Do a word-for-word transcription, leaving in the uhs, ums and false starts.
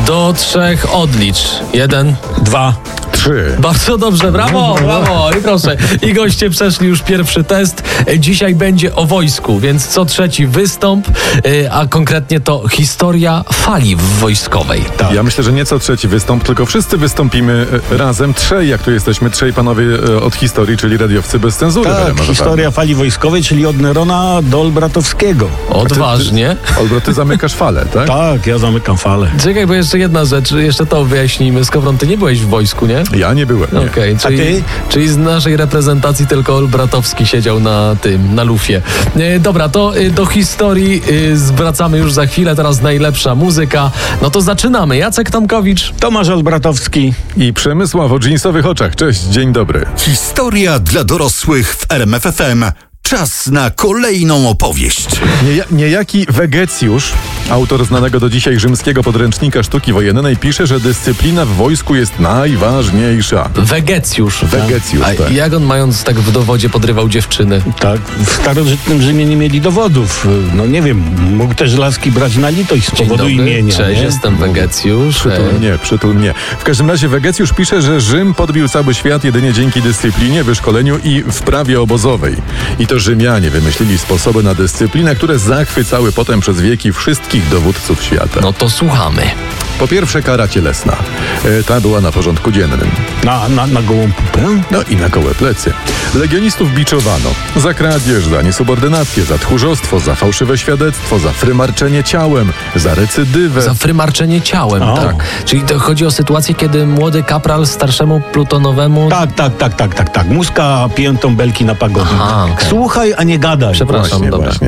Do trzech odlicz. Jeden, Dwa. Trzy. Bardzo dobrze, brawo, brawo. I proszę, i goście przeszli już pierwszy test. Dzisiaj będzie o wojsku, więc co trzeci wystąp, a konkretnie to historia fali wojskowej. Tak. Ja myślę, że nie co trzeci wystąp, tylko wszyscy wystąpimy razem. Trzej, jak tu jesteśmy, trzej panowie od historii, czyli radiowcy bez cenzury. Tak, historia fali wojskowej, czyli od Nerona do Olbratowskiego. Odważnie. Olbrat, ty zamykasz falę, tak? Tak, ja zamykam falę. Czekaj, bo jeszcze jedna rzecz, jeszcze to wyjaśnijmy. Skowron, ty nie byłeś w wojsku, nie? Ja nie byłem. Okej, okay, czyli, ty? czyli z naszej reprezentacji tylko Olbratowski siedział na tym, na lufie. E, dobra, to e, do historii e, zwracamy już za chwilę. Teraz najlepsza muzyka. No to zaczynamy. Jacek Tomkowicz. Tomasz Olbratowski. I Przemysław o dżinsowych oczach. Cześć, dzień dobry. Historia dla dorosłych w R M F F M. Czas na kolejną opowieść. Nie, niejaki Wegecjusz, autor znanego do dzisiaj rzymskiego podręcznika sztuki wojennej, pisze, że dyscyplina w wojsku jest najważniejsza. Wegecjusz. Wegecjusz, A tak. jak on, mając tak w dowodzie, podrywał dziewczyny? Tak, w starożytnym Rzymie nie mieli dowodów. No nie wiem, mógł też laski brać na litość z Dzień powodu dobry. imienia. Cześć, nie? jestem Wegecjusz. Przytul mnie, przytul mnie. W każdym razie Wegecjusz pisze, że Rzym podbił cały świat jedynie dzięki dyscyplinie, wyszkoleniu i wprawie obozowej. I to Rzymianie wymyślili sposoby na dyscyplinę, które zachwycały potem przez wieki wszystkich dowódców świata. No to słuchamy. Po pierwsze, kara cielesna. E, ta była na porządku dziennym. Na, na, na gołą pupę? No i na gołe plecy. Legionistów biczowano za kradzież, za niesubordynację, za tchórzostwo, za fałszywe świadectwo, za frymarczenie ciałem, za recydywę. Za frymarczenie ciałem, O. tak. Czyli to chodzi o sytuację, kiedy młody kapral starszemu plutonowemu... Tak, tak, tak, tak, tak, tak. Muska piętą belki na pagodnie. Aha, okej. Słuchaj, a nie gadaj. Przepraszam, Właśnie, dobra. właśnie.